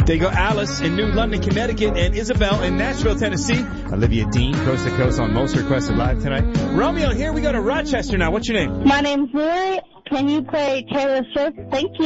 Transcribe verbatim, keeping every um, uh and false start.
There you go, Alice in New London, Connecticut, and Isabel in Nashville, Tennessee. Olivia Dean, coast to coast on Most Requested Live tonight. Romeo, here we go to Rochester now. What's your name? My name's Lily. Can you play Taylor Swift? Thank you.